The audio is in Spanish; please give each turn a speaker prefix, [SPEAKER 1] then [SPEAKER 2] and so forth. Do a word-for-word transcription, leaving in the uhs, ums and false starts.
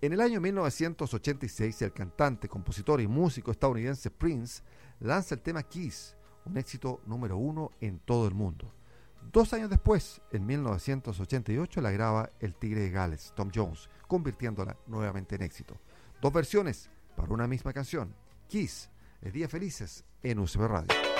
[SPEAKER 1] En el año mil novecientos ochenta y seis, el cantante, compositor y músico estadounidense Prince lanza el tema Kiss, un éxito número uno en todo el mundo. Dos años después, en mil novecientos ochenta y ocho, la graba el Tigre de Gales, Tom Jones, convirtiéndola nuevamente en éxito. Dos versiones para una misma canción. Kiss, es Días Felices en U C B Radio.